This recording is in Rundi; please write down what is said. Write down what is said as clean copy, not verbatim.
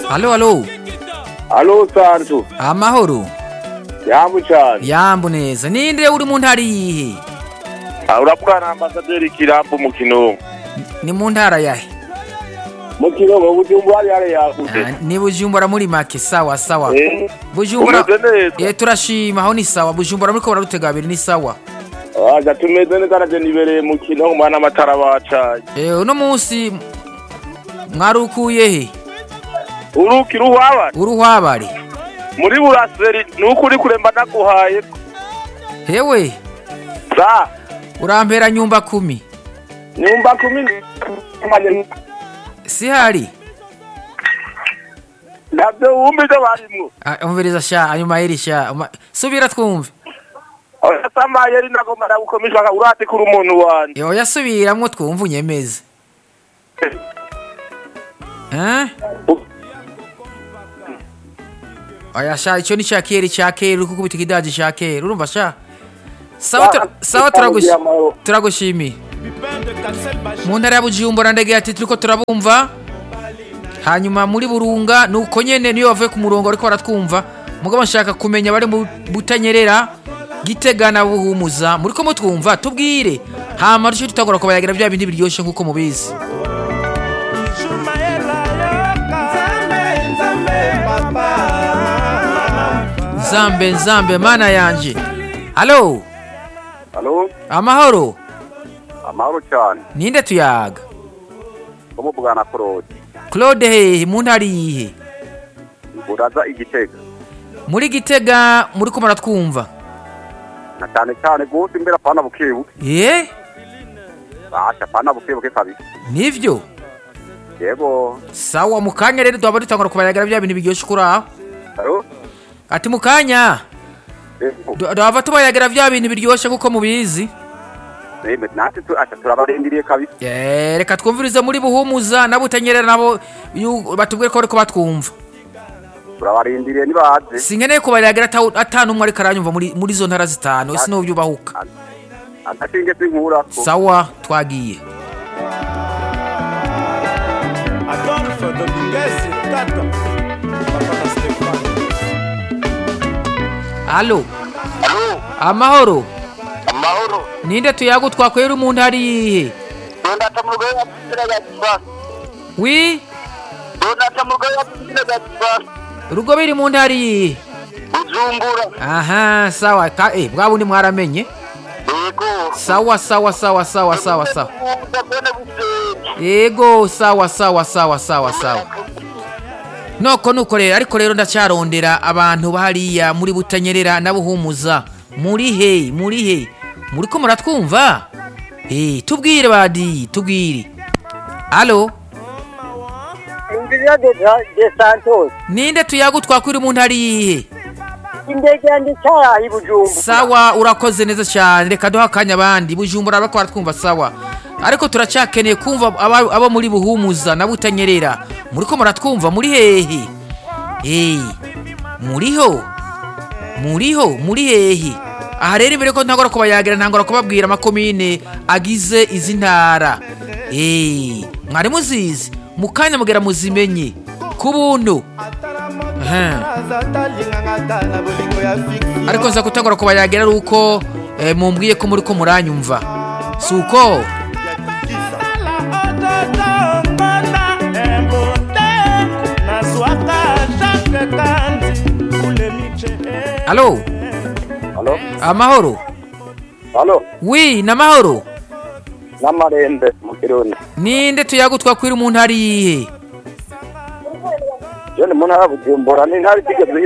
Halo, halo. Halo Santu. Amahoro. Yambu cyane. Yambu neza. Ninde uri mu ntara yihe? Urabwana ambasaderi Kirambo mu Kinonko. Ni mu ntara yahe? Mu Kinonko Bujumbura yari yakuze. Ni Bujumbura muri make sawa sawa. Bujumbura. Turashima aho ni sawa. Bujumbura muri ko bararutega abiri ni sawa. Aja tumeze neza araje nibereye mu Kinonko mwana amatara bacaye. Uno munsi mwarukuye he? Uruhwabari. Muri buraseri nuko uri kuremba naguhaye. Hewe. Za. Urampera nyumba 10. Nyumba 10. Sihari. Nabyo wumve byo barimo. Umviriza sha anyuma iri sha. Subira twumve. Osama yari nagomba gukomishwa urate kuri umuntu wanje. Yo yasubiramwo twumva unyemeze. Aya sha ico ni cyakera kuko bitikidaje cyakera urumva sha. Sawa turagushimiye. Mu ntara ya Bujumbura ndege ati turiko turabumva. Hanyuma muri Burunga nuko nyene niyo bavuye ku murongo ariko baratwumva. Mugabo nshaka kumenya bari mu Butanyerera Gitega na Buhumuza muriko mutwumva tubwire. Hama rusho tutagora ko bayagira bya bindi biryoshe nkuko mubizi. Nzambe mana yanje. Halo. Halo. Amahoro. Amahoro cyane. Ninde tuyaga? Umuvugana Claude he mu ntari yihe? Uraza Igitega. Muri Gitega muri ko maratwumva. Na cyane gose imbere apana bukebuke. Basha apana bukebuke kabisa. Nivyo? Yego. Sawa mukanya rero twaba dutangura kubayagira bya bintu biryoshe kuri aho. Halo. Ati mukanya. Twaba tubayagira bya bintu biryoshe kuko mubizi. Nati turabarindiriye kabisa. Reka twumvirize muri Buhumuza na Butanyerera nabo batubwire ko ariko batwumva. Turabarindiriye nibaze. Sinkeneye kubayagira atanu umwe ariko aranyumva muri zo ntara zitanu isi no byubahuka. Atashinge sinkura ko. Sawa twagiye. Adolfo Dominguez Tata. Halo. Halo. Amahoro. Amahoro. Ninde tuyago twakwera umuntu ari yihe? Donata murugo ya Gifas. Wi? Donata murugo ya Gifas. Rugo biri mu ntari yihe? Bujumbura. Aha, sawa. Bwabundi mwaramenye? Yego. Sawa. Yego, sawa. Nuko rero ariko rero ndacarondera abantu bahariya muri Butanyerera na Buhumuza. Muri he? Muri ko muratwumva? Tubwire. Halo. Indiriya de Santos. Ninde tuyago twakwira umuntu ari yihe? Indege yandi cyaha Bujumbura. Sawa urakoze neza cyane reka duha kanya abandi Bujumbura bakora twumva sawa. Ariko turacakeneye kumva abo muri Buhumuza na Butanyerera. Muri ko muratwumva muri hehe? Muri hehe? Aha rero imbere ko ntagora kubayagira ntangora kubabwira amakomine agize izi ntara. Mwari muzizi mukanya mugera muzimenye kubuntu. Ariko nza kutagora kubayagira ruko mumbwiye ko muri ko muranyumva. Suko Halo. Amahoro. Halo. Wi, namahoro. Namarembe mu Kirundi. Ninde tuyago twakwira umuntu ari yihe? Jone mu ntara Bujumbura ni ntari tigeze